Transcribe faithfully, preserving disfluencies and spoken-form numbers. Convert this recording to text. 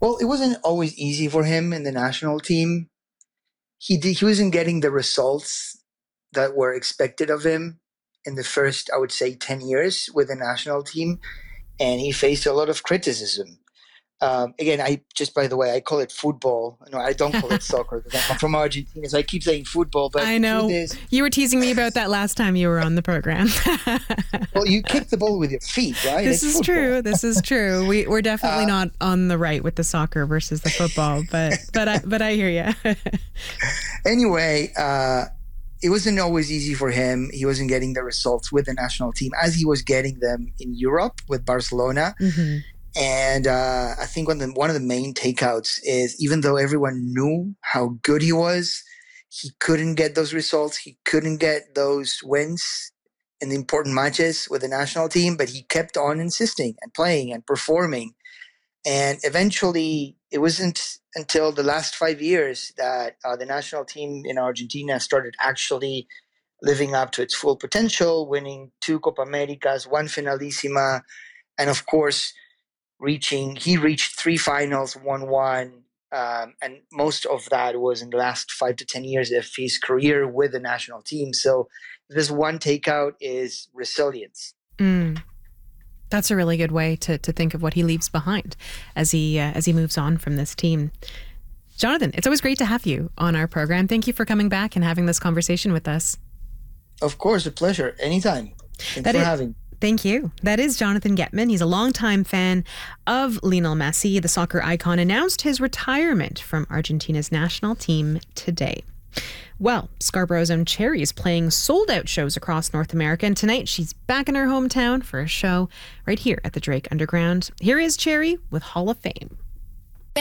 Well, it wasn't always easy for him in the national team. He did, he wasn't getting the results that were expected of him in the first, I would say, ten years with the national team, and he faced a lot of criticism. Um, again, I just, by the way, I call it football. No, I don't call it soccer because I'm from Argentina, so I keep saying football. But I the know. truth is, You were teasing me about that last time you were on the program. well, you kick the ball with your feet, right? This It's is football. true. This is true. We, we're definitely Uh, not on the right with the soccer versus the football, but but I, but I hear you. Anyway, uh, it wasn't always easy for him. He wasn't getting the results with the national team as he was getting them in Europe with Barcelona. hmm And uh, I think one of, the, one of the main takeouts is even though everyone knew how good he was, he couldn't get those results. He couldn't get those wins in the important matches with the national team, but he kept on insisting and playing and performing. And eventually, it wasn't until the last five years that uh, the national team in Argentina started actually living up to its full potential, winning two Copa Americas, one Finalissima, and of course, reaching he reached three finals, won one, um, and most of that was in the last five to ten years of his career with the national team. So this one takeout is resilience. Mm. That's a really good way to to think of what he leaves behind as he uh, as he moves on from this team. Jonathan, it's always great to have you on our program. Thank you for coming back and having this conversation with us. Of course, a pleasure. Anytime. Thanks That for is- having me. Thank you. That is Jonathan Getman. He's a longtime fan of Lionel Messi. The soccer icon announced his retirement from Argentina's national team today. Well, Scarborough's own Cherry is playing sold-out shows across North America, and tonight she's back in her hometown for a show right here at the Drake Underground. Here is Cherry with Hall of Fame.